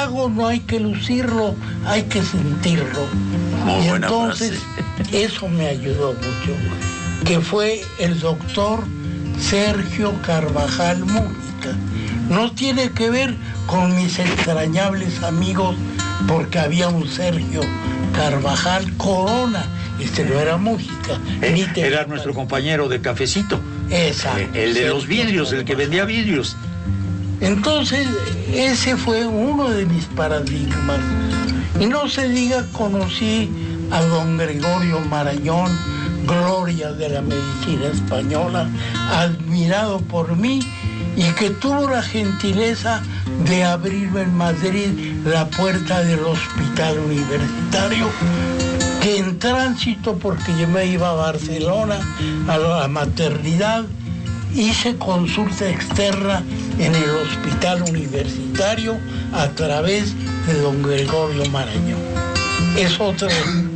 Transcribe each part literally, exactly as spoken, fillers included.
halago no hay que lucirlo, hay que sentirlo. Muy y buena entonces frase. Eso me ayudó mucho, que fue el doctor Sergio Carvajal Mújica. No tiene que ver con mis entrañables amigos, porque había un Sergio Carvajal Corona, este no era Mújica. Eh, era nuestro compañero de cafecito. Exacto. El de los vidrios, el que vendía vidrios. Entonces, ese fue uno de mis paradigmas. Y no se diga, conocí a don Gregorio Marañón, gloria de la medicina española, admirado por mí, y que tuvo la gentileza de abrirme en Madrid la puerta del hospital universitario, que en tránsito, porque yo me iba a Barcelona, a la maternidad, hice consulta externa en el hospital universitario a través de don Gregorio Marañón. Es otro.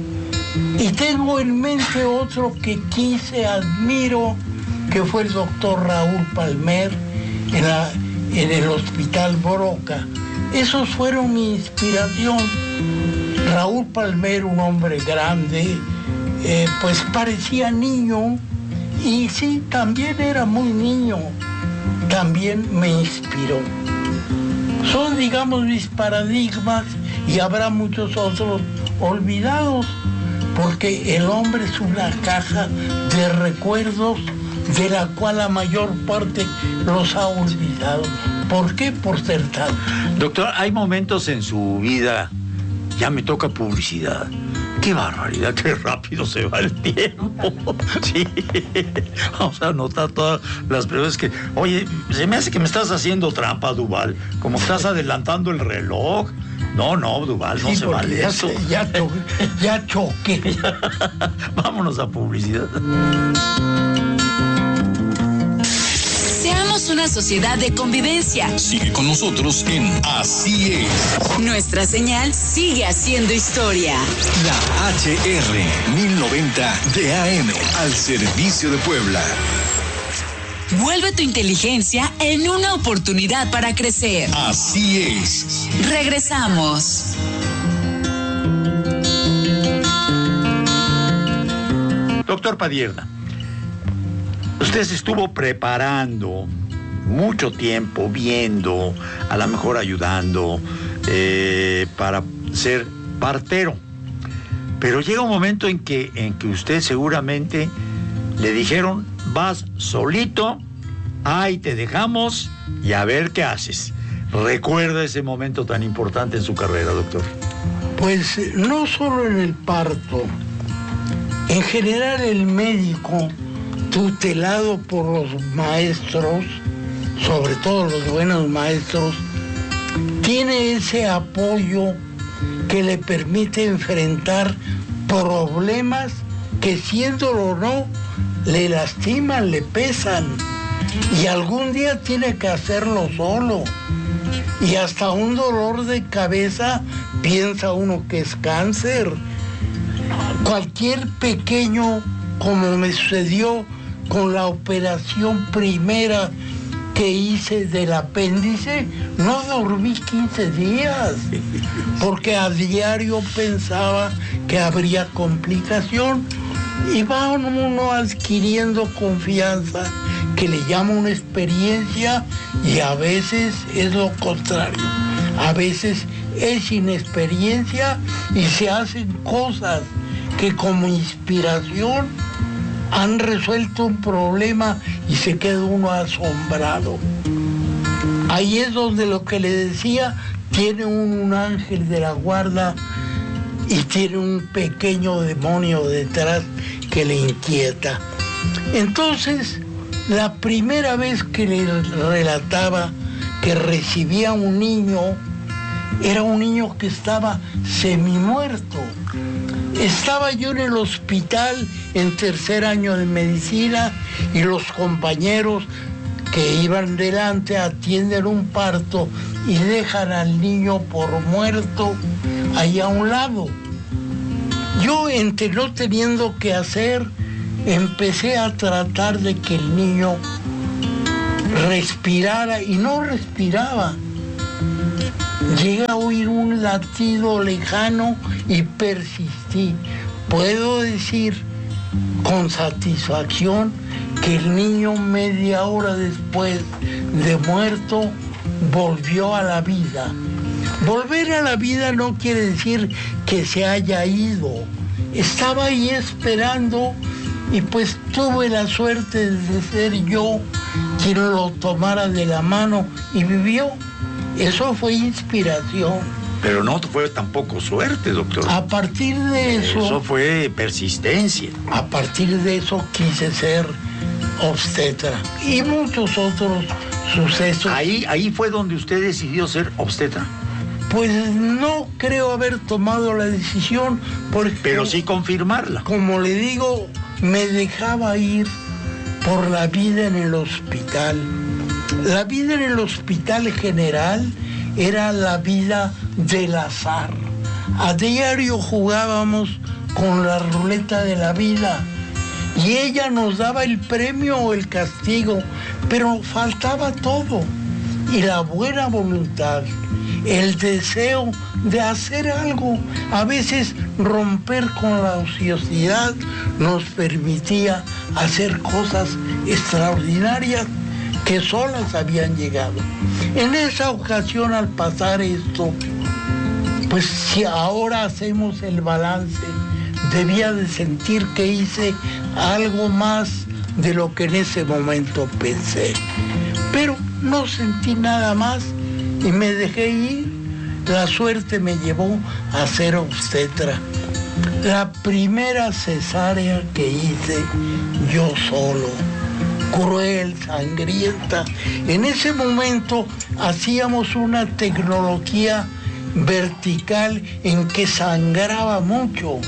Y tengo en mente otro que quise, admiro, que fue el doctor Raúl Palmer en, la, en el hospital Broca. Esos fueron mi inspiración. Raúl Palmer, un hombre grande, eh, pues parecía niño, y sí, también era muy niño, también me inspiró. Son, digamos, mis paradigmas, y habrá muchos otros olvidados, porque el hombre es una caja de recuerdos de la cual la mayor parte los ha olvidado. ¿Por qué? Por ser tal. Doctor, hay momentos en su vida, ya me toca publicidad. ¡Qué barbaridad! ¡Qué rápido se va el tiempo! Sí, vamos a anotar todas las preguntas que... Oye, se me hace que me estás haciendo trampa, Duval. Como estás adelantando el reloj. No, no, Duval, no sí, se vale ya eso. Se, ya, to, ya choqué. Vámonos a publicidad. Seamos una sociedad de convivencia. Sigue con nosotros en Así Es. Nuestra señal sigue haciendo historia. La H R mil noventa de A M al servicio de Puebla. Vuelve tu inteligencia en una oportunidad para crecer. Así es. Regresamos. Doctor Padierna, usted se estuvo preparando mucho tiempo, viendo, a lo mejor ayudando, eh, para ser partero. Pero llega un momento en que, en que usted seguramente le dijeron, vas solito, ahí te dejamos y a ver qué haces. ¿Recuerda ese momento tan importante en su carrera, doctor? Pues no solo en el parto. En general, el médico, tutelado por los maestros, sobre todo los buenos maestros, tiene ese apoyo que le permite enfrentar problemas que, siéndolo o no, le lastiman, le pesan, y algún día tiene que hacerlo solo. Y hasta un dolor de cabeza piensa uno que es cáncer. Cualquier pequeño, como me sucedió con la operación primera que hice del apéndice, no dormí quince días, porque a diario pensaba que habría complicación, y va uno adquiriendo confianza, que le llama una experiencia, y a veces es lo contrario. A veces es inexperiencia y se hacen cosas que como inspiración han resuelto un problema y se queda uno asombrado. Ahí es donde, lo que le decía, tiene un, un ángel de la guarda y tiene un pequeño demonio detrás que le inquieta. Entonces, la primera vez que le relataba que recibía un niño, era un niño que estaba semimuerto. Estaba yo en el hospital en tercer año de medicina, y los compañeros que iban delante atienden un parto y dejan al niño por muerto ahí a un lado. Yo, entre no teniendo que hacer, empecé a tratar de que el niño respirara, y no respiraba. Llegué a oír un latido lejano y persistí. Puedo decir con satisfacción que el niño media hora después de muerto volvió a la vida. Volver a la vida no quiere decir que se haya ido. Estaba ahí esperando y pues tuve la suerte de ser yo quien lo tomara de la mano y vivió. Eso fue inspiración. Pero no fue tampoco suerte, doctor. A partir de eso... Eso fue persistencia. A partir de eso quise ser obstetra y muchos otros sucesos. Ahí, ahí fue donde usted decidió ser obstetra. Pues no creo haber tomado la decisión, porque... Pero sí confirmarla. Como le digo, me dejaba ir por la vida en el hospital. La vida en el hospital general era la vida del azar. A diario jugábamos con la ruleta de la vida y ella nos daba el premio o el castigo, pero faltaba todo. Y la buena voluntad, el deseo de hacer algo, a veces romper con la ociosidad, nos permitía hacer cosas extraordinarias que solas habían llegado. En esa ocasión, al pasar esto, pues si ahora hacemos el balance, debía de sentir que hice algo más de lo que en ese momento pensé. Pero no sentí nada más y me dejé ir. La suerte me llevó a ser obstetra. La primera cesárea que hice yo solo, cruel, sangrienta. En ese momento hacíamos una tecnología vertical en que sangraba mucho.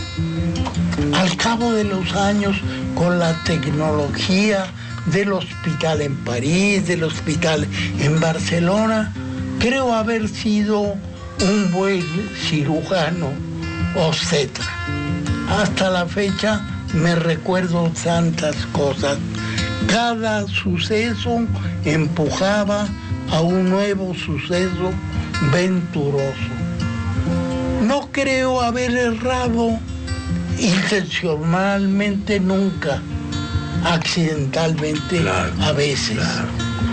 Al cabo de los años, con la tecnología del hospital en París, del hospital en Barcelona, creo haber sido un buen cirujano obstetra. Hasta la fecha me recuerdo tantas cosas. Cada suceso empujaba a un nuevo suceso venturoso. No creo haber errado intencionalmente nunca, accidentalmente claro, a veces. Claro.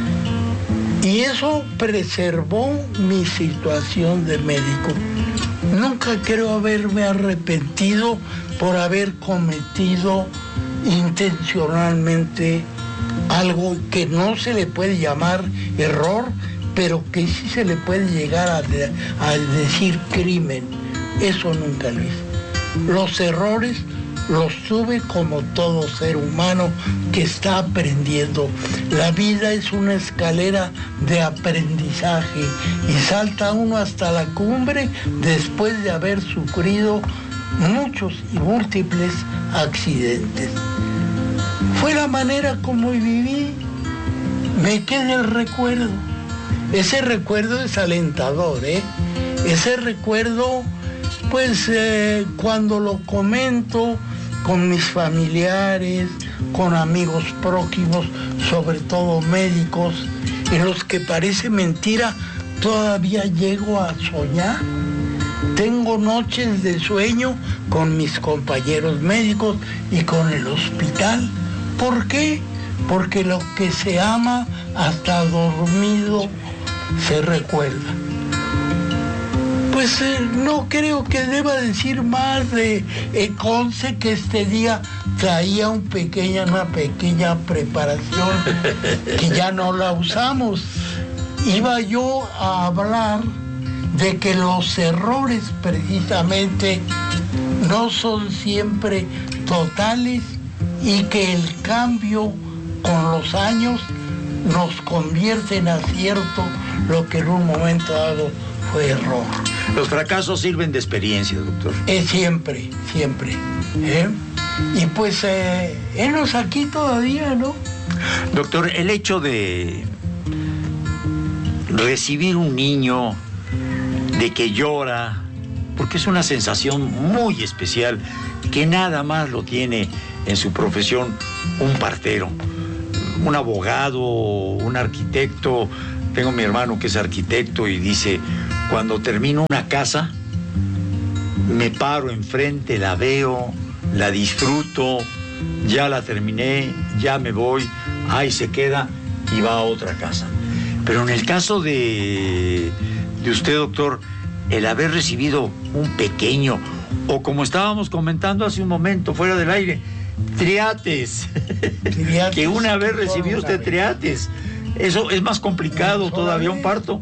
Y eso preservó mi situación de médico. Nunca creo haberme arrepentido por haber cometido intencionalmente algo que no se le puede llamar error, pero que sí se le puede llegar a, de, a decir crimen. Eso nunca lo hice. Los errores los tuve como todo ser humano que está aprendiendo. La vida es una escalera de aprendizaje y salta uno hasta la cumbre después de haber sufrido muchos y múltiples accidentes. Fue la manera como viví. Me queda el recuerdo. Ese recuerdo es alentador, ¿eh? Ese recuerdo, pues eh, cuando lo comento con mis familiares, con amigos próximos, sobre todo médicos, en los que parece mentira, todavía llego a soñar. Tengo noches de sueño con mis compañeros médicos y con el hospital. ¿Por qué? Porque lo que se ama hasta dormido se recuerda. Pues eh, no creo que deba decir más de eh, conste que este día traía un pequeña, una pequeña preparación que ya no la usamos. Iba yo a hablar de que los errores precisamente no son siempre totales y que el cambio con los años nos convierte en acierto lo que en un momento dado fue error. Los fracasos sirven de experiencia, doctor. Es siempre, siempre. ¿eh? Y pues, eh, enos aquí todavía, ¿no? Doctor, el hecho de recibir un niño, de que llora, porque es una sensación muy especial, que nada más lo tiene en su profesión un partero, un abogado, un arquitecto. Tengo a mi hermano que es arquitecto y dice, cuando termino una casa, me paro enfrente, la veo, la disfruto, ya la terminé, ya me voy, ahí se queda y va a otra casa. Pero en el caso de, de usted, doctor, el haber recibido un pequeño, o como estábamos comentando hace un momento, fuera del aire, triates, triates que una vez recibió usted triates, eso es más complicado todavía un parto.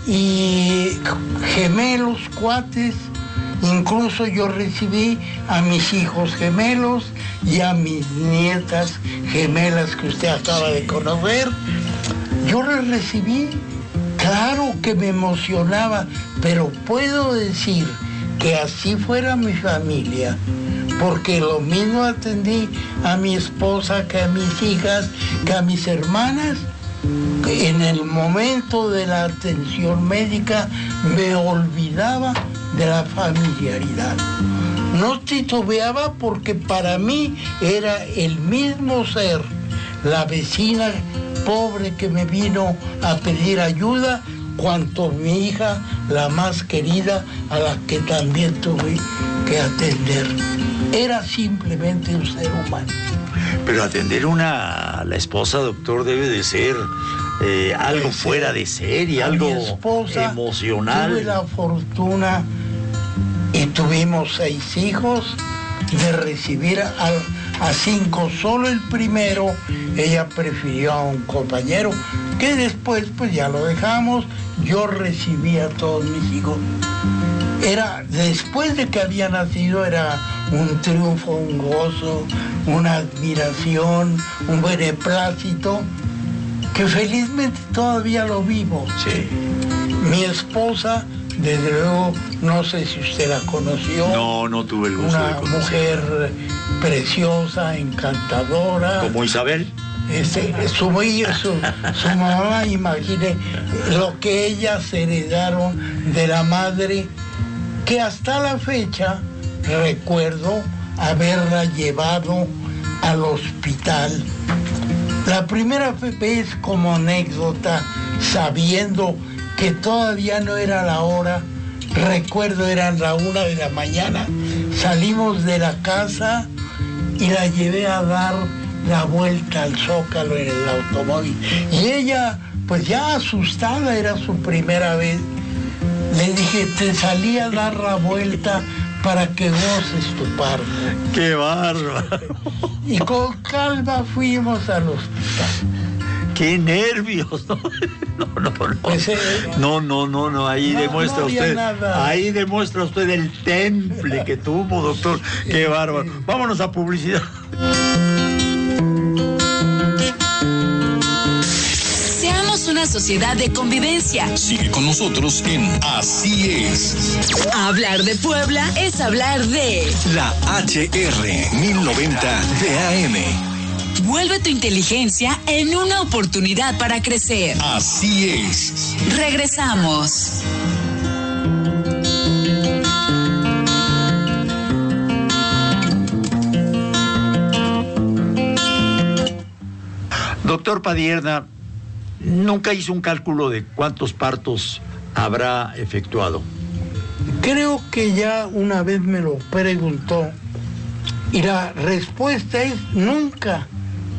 Y gemelos, cuates, incluso yo recibí a mis hijos gemelos y a mis nietas gemelas que usted acaba de conocer. Yo les recibí, claro que me emocionaba, pero puedo decir que así fuera mi familia, porque lo mismo atendí a mi esposa que a mis hijas, que a mis hermanas. En el momento de la atención médica me olvidaba de la familiaridad. No titubeaba porque para mí era el mismo ser, la vecina pobre que me vino a pedir ayuda, cuanto mi hija, la más querida, a la que también tuve que atender. Era simplemente un ser humano. Pero atender una, la esposa, doctor, debe de ser eh, algo pues, fuera de serie, algo mi esposa, emocional. Tuve la fortuna y tuvimos seis hijos de recibir a, a cinco. Solo el primero ella prefirió a un compañero que después pues ya lo dejamos. Yo recibí a todos mis hijos. Era, después de que había nacido, era un triunfo, un gozo, una admiración, un beneplácito, que felizmente todavía lo vivo. Sí. Mi esposa, desde luego, no sé si usted la conoció. No, no tuve el gusto una de conocer. Una mujer preciosa, encantadora. ¿Como Isabel? Este, su, su, su mamá, imagine lo que ellas heredaron de la madre, que hasta la fecha recuerdo haberla llevado al hospital. La primera vez, como anécdota, sabiendo que todavía no era la hora, recuerdo eran la una de la mañana, salimos de la casa y la llevé a dar la vuelta al Zócalo en el automóvil. Y ella, pues ya asustada, era su primera vez, le dije, te salí a dar la vuelta para que goces tu parto. ¡Qué bárbaro! Y con calma fuimos al hospital. ¡Qué nervios! No, no, no. No, pues, eh, no, no, no, no. Ahí no, demuestra no usted. Nada. Ahí demuestra usted el temple que tuvo, doctor. ¡Qué bárbaro! Vámonos a publicidad. Seamos una sociedad de convivencia. Sigue con nosotros en Así es. Hablar de Puebla es hablar de la H R mil noventa de A M. Vuelve tu inteligencia en una oportunidad para crecer. Así es. Regresamos. Doctor Padierna, ¿nunca hizo un cálculo de cuántos partos habrá efectuado? Creo que ya una vez me lo preguntó y la respuesta es nunca.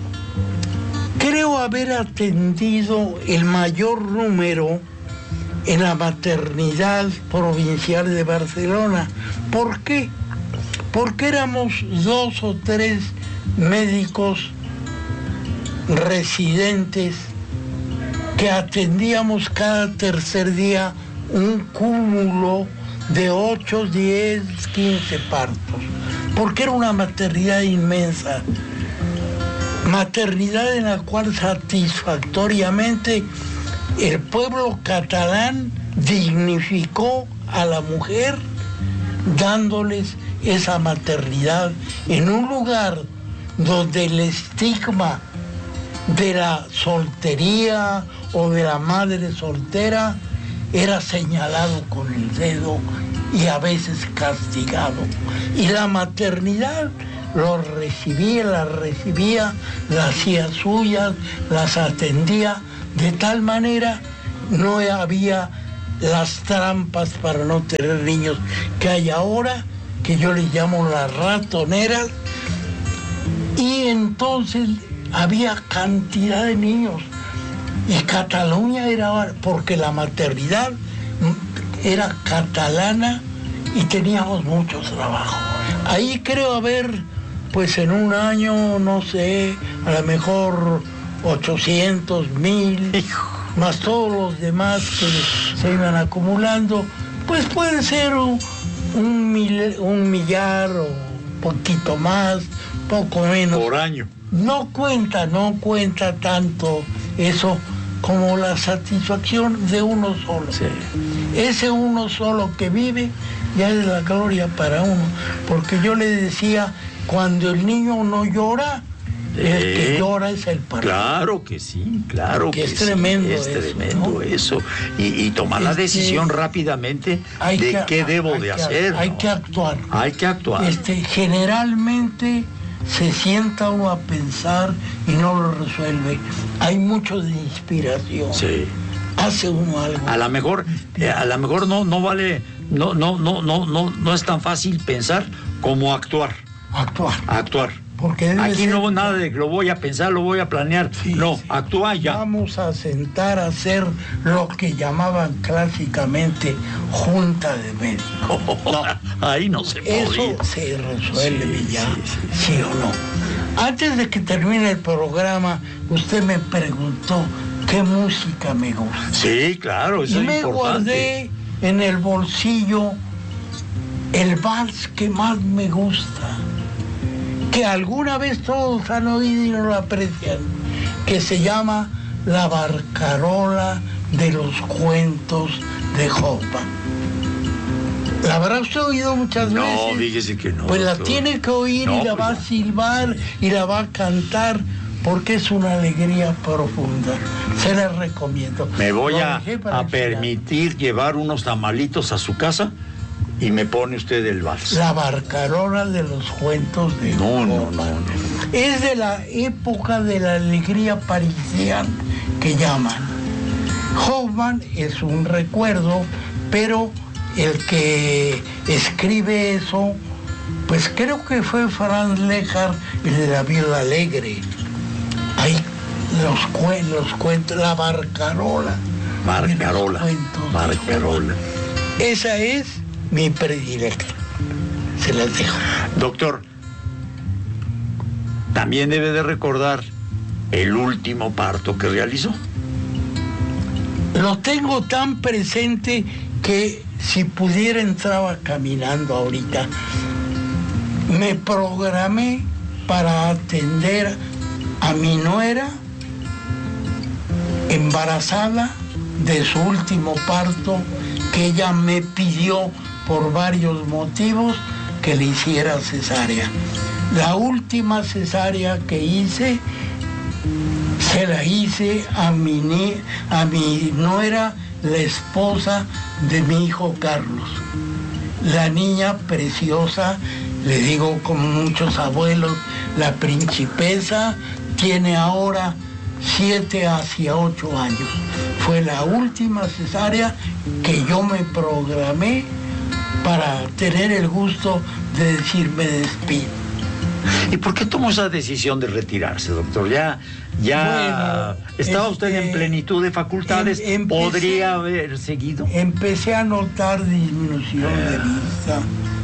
Creo haber atendido el mayor número en la maternidad provincial de Barcelona. ¿Por qué? Porque éramos dos o tres médicos residentes que atendíamos cada tercer día un cúmulo de ocho, diez, quince partos, porque era una maternidad inmensa, maternidad en la cual satisfactoriamente el pueblo catalán dignificó a la mujer dándoles esa maternidad en un lugar donde el estigma de la soltería o de la madre soltera era señalado con el dedo y a veces castigado. Y la maternidad los recibía, las recibía, las hacía suyas, las atendía, de tal manera no había las trampas para no tener niños que hay ahora, que yo les llamo las ratoneras, y entonces había cantidad de niños, y Cataluña era, porque la maternidad era catalana y teníamos mucho trabajo. Ahí creo haber, pues en un año, no sé, a lo mejor ochocientos, mil, más todos los demás que se iban acumulando, pues puede ser un, un, mil, un millar o poquito más, poco menos. Por año. No cuenta, no cuenta tanto eso como la satisfacción de uno solo. Sí. Ese uno solo que vive ya es la gloria para uno, porque yo le decía, cuando el niño no llora, el que llora es el padre. Claro que sí, claro que, que es sí, tremendo es eso, tremendo ¿no? eso. Y, y tomar la Este, decisión rápidamente de que, qué debo hay de que, hacer. Hay ¿no? que actuar. Hay que actuar. Este, generalmente se sienta uno a pensar y no lo resuelve. Hay mucho de inspiración. Sí. Hace uno algo. A lo mejor, eh, a lo mejor no, no vale, no, no, no, no, no, no es tan fácil pensar como actuar. Actuar. Actuar. Porque debe Aquí ser, no nada de que lo voy a pensar, lo voy a planear. Sí, no, sí. actúa ya. Vamos a sentar a hacer lo que llamaban clásicamente junta de médicos. No, ahí no se podía. Eso se resuelve Sí, ya, sí, sí. sí o no. Antes de que termine el programa, usted me preguntó qué música me gusta. Sí, claro, eso Y es me importante. guardé en el bolsillo el vals que más me gusta, que alguna vez todos han oído y no lo aprecian, que se llama La Barcarola de los Cuentos de Hoffmann. ¿La habrá usted oído muchas No, veces? fíjese que no. Pues la doctor. tiene que oír No, y la pues va no. a silbar y la va a cantar, porque es una alegría profunda. Se la recomiendo. Me voy Lo a, dejé para a el final. permitir llevar unos tamalitos a su casa y me pone usted el vals. La Barcarola de los Cuentos de No, no, Hoffmann. no, no. Es de la época de la alegría parisiana que llaman. Hoffmann es un recuerdo, pero el que escribe eso, pues creo que fue Franz Lehár, el de la Viola Alegre. Ahí los, cuen los cuentos, la Barcarola. Barcarola. Barcarola. Esa es mi predilecta. Se las dejo. Doctor, también debe de recordar el último parto que realizó. Lo tengo tan presente que si pudiera entraba caminando ahorita. Me programé para atender a mi nuera embarazada de su último parto, que ella me pidió por varios motivos que le hiciera cesárea. La última cesárea que hice, se la hice a mi, ni a mi nuera, la esposa de mi hijo Carlos. La niña preciosa, le digo como muchos abuelos, la principesa, tiene ahora siete hacia ocho años. Fue la última cesárea que yo me programé para tener el gusto de decir me despido. ¿Y por qué tomó esa decisión de retirarse, doctor? Ya, ya Bueno, estaba este, usted en plenitud de facultades. em- empecé- ¿Podría haber seguido? Empecé a notar disminución de vista.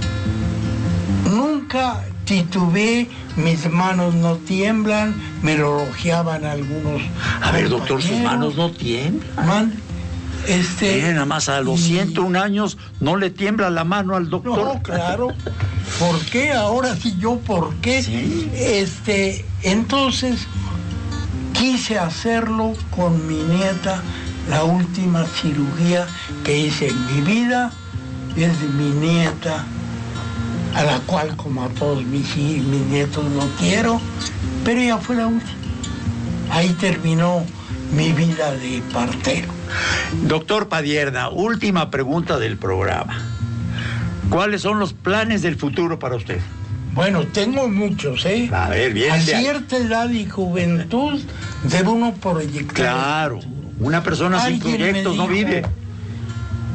Nunca titubeé, mis manos no tiemblan, me lo elogiaban algunos. A ver, doctor, sus compañeros. manos no tiemblan. Man, este, Miren, nada más a los y- ciento un años no le tiembla la mano al doctor. No, claro. ¿Por qué? Ahora sí yo, ¿por qué? Sí. Este, entonces quise hacerlo con mi nieta, la última cirugía que hice en mi vida es de mi nieta, a la cual como a todos mis, mis nietos no quiero, pero ella fue la última. Ahí terminó mi vida de partero. Doctor Padierna, última pregunta del programa. ¿Cuáles son los planes del futuro para usted? Bueno, tengo muchos, ¿eh? A ver, A vienen de ahí. cierta edad y juventud debe uno proyectar. Claro, una persona sin Alguien me proyectos no dijo, vive.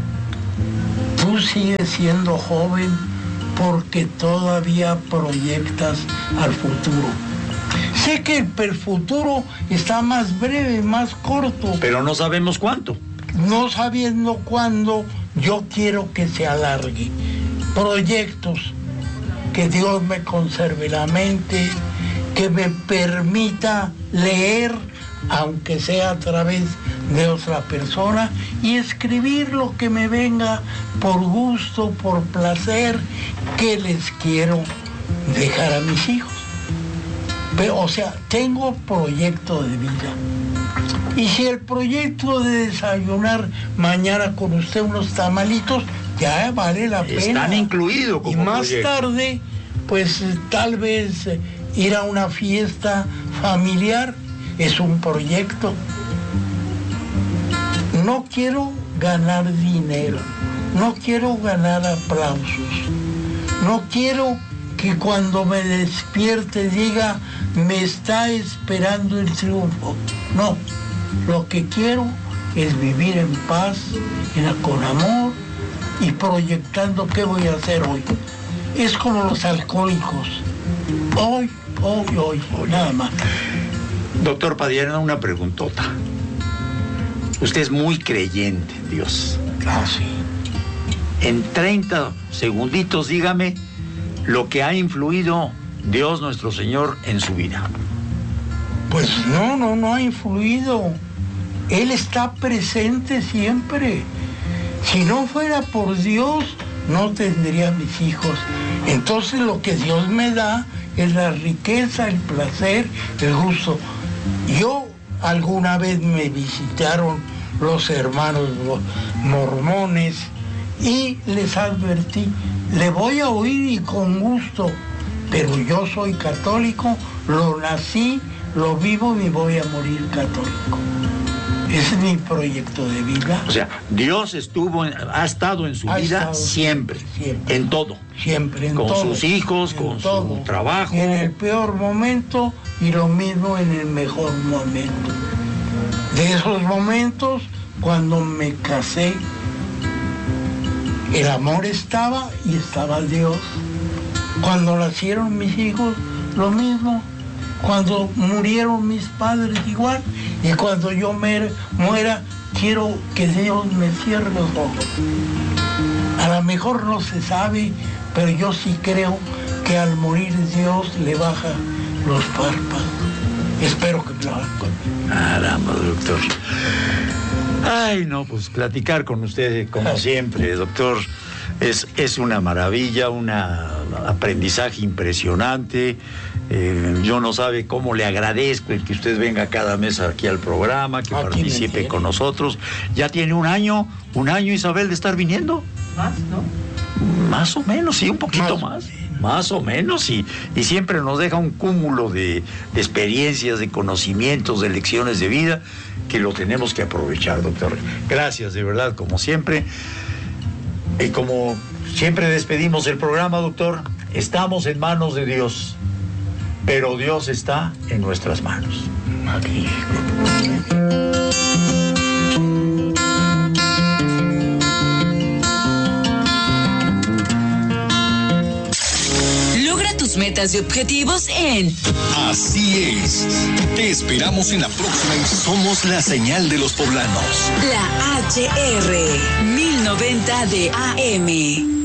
tú sigues siendo joven porque todavía proyectas al futuro. Sé que el futuro está más breve, más corto. Pero no sabemos cuánto. No sabiendo cuándo, yo quiero que se alargue. Proyectos, que Dios me conserve la mente, que me permita leer, aunque sea a través de otra persona, y escribir lo que me venga por gusto, por placer, que les quiero dejar a mis hijos. Pero, o sea, tengo proyecto de vida. Y si el proyecto de desayunar mañana con usted unos tamalitos, ya vale la pena. Están incluidos como Y más proyecto. tarde, pues tal vez eh, ir a una fiesta familiar es un proyecto. No quiero ganar dinero, no quiero ganar aplausos, no quiero que cuando me despierte diga, me está esperando el triunfo. No, lo que quiero es vivir en paz, en, con amor y proyectando qué voy a hacer hoy. Es como los alcohólicos. Hoy, hoy, hoy, hoy nada más. Doctor Padierna, una preguntota. Usted es muy creyente en Dios. Ah, sí. En treinta segunditos, dígame lo que ha influido Dios nuestro Señor en su vida. Pues no, no, no ha influido. Él está presente siempre. Si no fuera por Dios, no tendría mis hijos. Entonces lo que Dios me da es la riqueza, el placer, el gusto. Yo alguna vez me visitaron los hermanos mormones y les advertí, le voy a oír y con gusto, pero yo soy católico, lo nací, lo vivo y voy a morir católico. Ese es mi proyecto de vida. O sea, Dios estuvo, en, ha estado en su Ha vida estado siempre, siempre, en todo. Siempre, en con todo. sus hijos, en con todo. su trabajo. En el peor momento y lo mismo en el mejor momento. De esos momentos, cuando me casé, el amor estaba y estaba Dios. Cuando nacieron mis hijos, lo mismo. Cuando murieron mis padres, igual. Y cuando yo me muera, quiero que Dios me cierre los ojos. A lo mejor no se sabe, pero yo sí creo que al morir Dios le baja los párpados. Espero que me lo hagan conmigo. Caramba, doctor. Ay, no, pues platicar con usted, como siempre, doctor, es, es una maravilla, un aprendizaje impresionante. Eh, yo no sabe cómo le agradezco el que usted venga cada mes aquí al programa, que Aquí participe con nosotros. Ya tiene un año, un año, Isabel, de estar viniendo. Más, ¿no? Más o menos, sí, un poquito Más. más. Más o menos, y, y siempre nos deja un cúmulo de, de experiencias, de conocimientos, de lecciones de vida, que lo tenemos que aprovechar, doctor. Gracias, de verdad, como siempre. Y como siempre despedimos el programa, doctor, estamos en manos de Dios, pero Dios está en nuestras manos. Magnífico. Metas y objetivos en Así es. Te esperamos en la próxima y somos la señal de los poblanos. La H R mil noventa de A M.